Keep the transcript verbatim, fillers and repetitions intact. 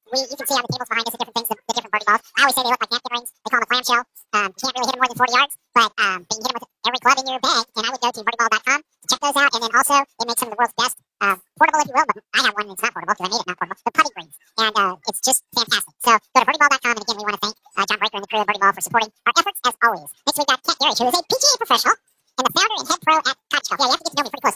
we you can see on the tables behind us the different things, the, the different birdie balls. I always say they look like napkin rings. They call them a clamshell. Um, you can't really hit them more than forty yards, but um, but you can hit them with every club in your bag. And I would go to birdie ball dot com to check those out. And then also, they make some of the world's best uh, portable, if you will. But I have one that's not portable because I made it not portable. But putting greens, and uh, it's just fantastic. So go to birdie ball dot com, and again, we want to thank uh, John Breaker and the crew of Birdie Ball for supporting our efforts as always. Next, we've got Kent Gary, who is a P G A professional and the founder and head pro at Touch Health. Yeah, you have to get to know me pretty quick.